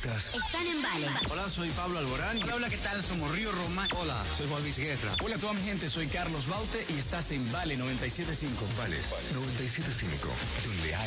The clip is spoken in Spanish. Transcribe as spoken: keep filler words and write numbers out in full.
artistas están en Vale. Hola, soy Pablo Alborán. Hola, hola, ¿qué tal? Somos Río Roma. Hola, soy Juan Luis Guerra. Hola a toda mi gente, soy Carlos Baute y estás en Vale noventa y siete punto cinco. Vale noventa y siete punto cinco, donde hay